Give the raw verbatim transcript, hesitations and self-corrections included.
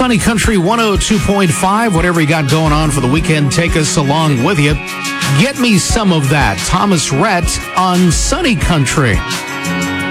Sunny Country one oh two point five. Whatever you got going on for the weekend, take us along with you. Get me some of that. Thomas Rhett on Sunny Country.